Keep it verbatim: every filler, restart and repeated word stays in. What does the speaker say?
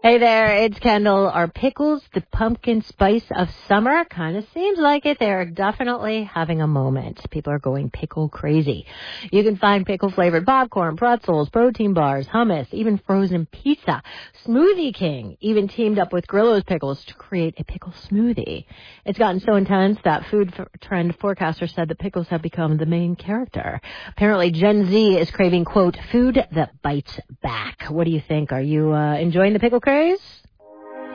Hey there, it's Kendall. Are pickles the pumpkin spice of summer? Kind of seems like it. They're definitely having a moment. People are going pickle crazy. You can find pickle-flavored popcorn, pretzels, protein bars, hummus, even frozen pizza. Smoothie King even teamed up with Grillo's Pickles to create a pickle smoothie. It's gotten so intense that food f- trend forecasters said that pickles have become the main character. Apparently, Gen Z is craving, quote, food that bites back. What do you think? Are you uh, enjoying the pickle craze?